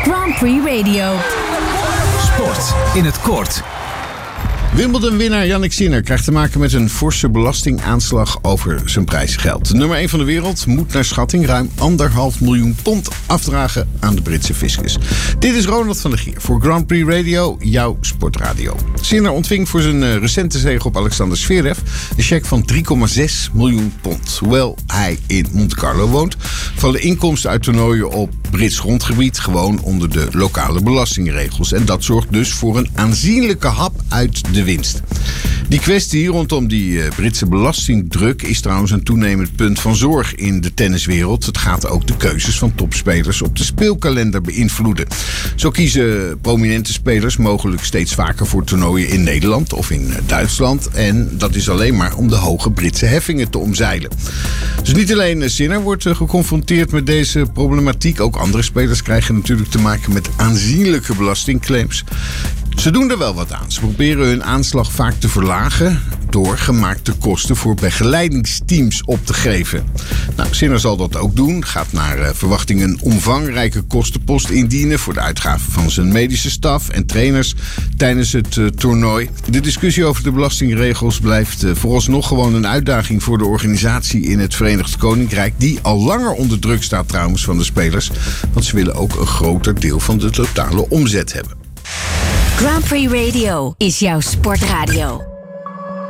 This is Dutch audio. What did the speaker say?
Grand Prix Radio. Sport in het kort. Wimbledon-winnaar Jannik Sinner krijgt te maken met een forse belastingaanslag over zijn prijzengeld. De nummer 1 van de wereld moet naar schatting ruim $1,5 miljoen afdragen aan de Britse fiscus. Dit is Ronald van der Gier voor Grand Prix Radio, jouw sportradio. Sinner ontving voor zijn recente zege op Alexander Zverev een cheque van $3,6 miljoen. Hoewel hij in Monte Carlo woont, vallen inkomsten uit toernooien op Brits grondgebied gewoon onder de lokale belastingregels. En dat zorgt dus voor een aanzienlijke hap uit de winst. Die kwestie rondom die Britse belastingdruk is trouwens een toenemend punt van zorg in de tenniswereld. Het gaat ook de keuzes van topspelers op de speelkalender beïnvloeden. Zo kiezen prominente spelers mogelijk steeds vaker voor toernooien in Nederland of in Duitsland. En dat is alleen maar om de hoge Britse heffingen te omzeilen. Dus niet alleen Sinner wordt geconfronteerd met deze problematiek. Ook andere spelers krijgen natuurlijk te maken met aanzienlijke belastingclaims. Ze doen er wel wat aan. Ze proberen hun aanslag vaak te verlagen door gemaakte kosten voor begeleidingsteams op te geven. Sinner zal dat ook doen. Gaat naar verwachting een omvangrijke kostenpost indienen voor de uitgaven van zijn medische staf en trainers tijdens het toernooi. De discussie over de belastingregels blijft vooralsnog gewoon een uitdaging voor de organisatie in het Verenigd Koninkrijk, die al langer onder druk staat trouwens van de spelers, want ze willen ook een groter deel van de totale omzet hebben. Grand Prix Radio is jouw sportradio.